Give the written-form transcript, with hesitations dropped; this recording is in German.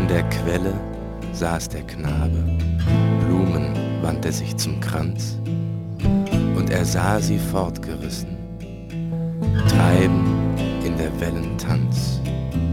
der Quelle saß der Knabe, Blumen wand er sich zum Kranz, und er sah sie fortgerissen, treiben in der Wellen Tanz.